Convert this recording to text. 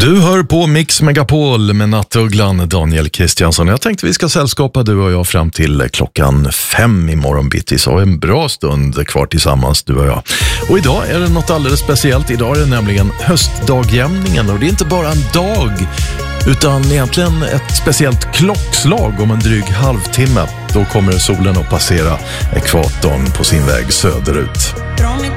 Du hör på Mix Megapol med Nattugglan, Daniel Kristiansson. Jag tänkte vi ska sällskapa du och jag fram till klockan 5 imorgon bitti. Så en bra stund kvar tillsammans du och jag. Och idag är det något alldeles speciellt. Idag är det nämligen höstdagjämningen. Och det är inte bara en dag utan egentligen ett speciellt klockslag om en dryg halvtimme. Då kommer solen att passera ekvatorn på sin väg söderut.